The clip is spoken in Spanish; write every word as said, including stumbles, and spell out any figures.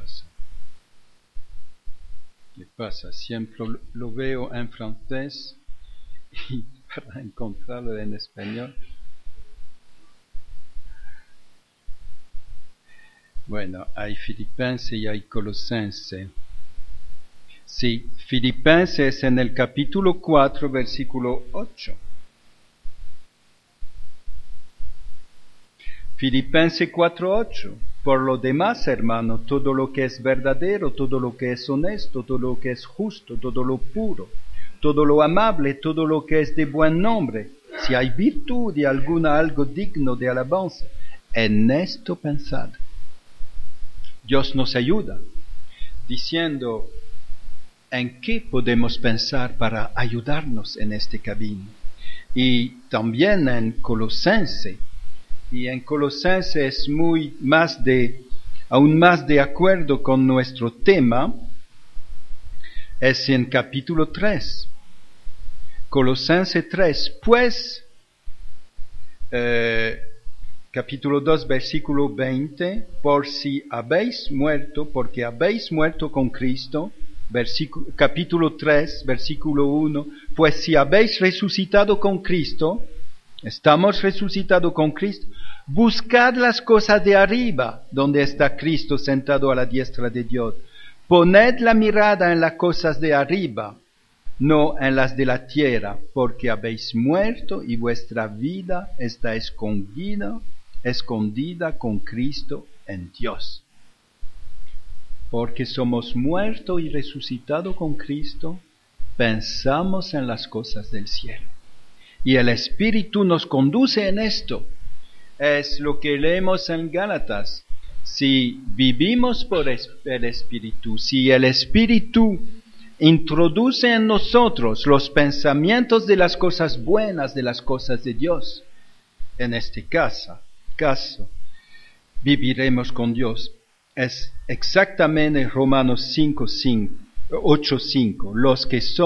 pasa? ¿Qué pasa? Siempre lo veo en francés y para encontrarlo en español. Bueno, hay Filipenses y hay Colosenses. Sí, Filipenses es en el capítulo cuatro, versículo ocho. Filipenses cuatro, ocho. Por lo demás, hermano, todo lo que es verdadero, todo lo que es honesto, todo lo que es justo, todo lo puro, todo lo amable, todo lo que es de buen nombre, si hay virtud y alguna algo digno de alabanza, en esto pensad. Dios nos ayuda diciendo en qué podemos pensar para ayudarnos en este camino. Y también en Colosenses. Y en Colosenses es muy más de, aún más de acuerdo con nuestro tema, es en capítulo tres. Colosenses tres, pues, eh, capítulo dos, versículo veinte, por si habéis muerto, porque habéis muerto con Cristo, versículo, capítulo tres, versículo uno, pues si habéis resucitado con Cristo, estamos resucitados con Cristo, buscad las cosas de arriba, donde está Cristo sentado a la diestra de Dios. Poned la mirada en las cosas de arriba, no en las de la tierra, porque habéis muerto y vuestra vida está escondida, escondida con Cristo en Dios. Porque somos muertos y resucitados con Cristo, pensamos en las cosas del cielo. Y el Espíritu nos conduce en esto. Es lo que leemos en Gálatas. Si vivimos por el Espíritu, si el Espíritu introduce en nosotros los pensamientos de las cosas buenas, de las cosas de Dios, en este caso, caso viviremos con Dios. Es exactamente Romanos cinco, cinco, ocho, cinco. Los que son